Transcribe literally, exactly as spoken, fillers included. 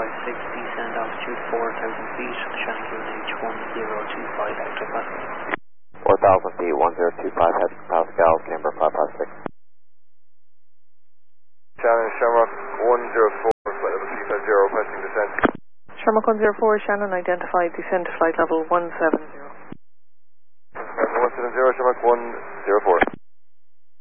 five six, descend altitude four thousand feet, Shannon Q N H one zero two five, hectopascal. four thousand feet, one zero two five hectopascal, camber five five six. Shannon, Shamrock one zero four, flight level three five zero, requesting descent. Shamrock one zero four, Shannon, identified, descend to flight level one seven zero. one seven zero, Shamrock one zero four.